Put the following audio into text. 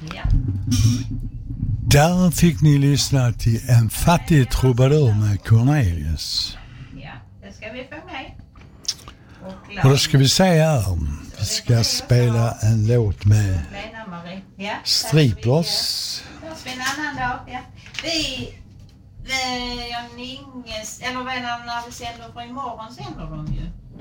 Ja. Där fick ni lyssna till En fattig troubadour med Cornelius. Ja, det ska vi få med. Och då ska vi säga vi ska spela en låt med Striplers. Hörs vi en annan dag. Ja. Vi Jan Inges, eller när vi sänder för imorgon sänder de ju.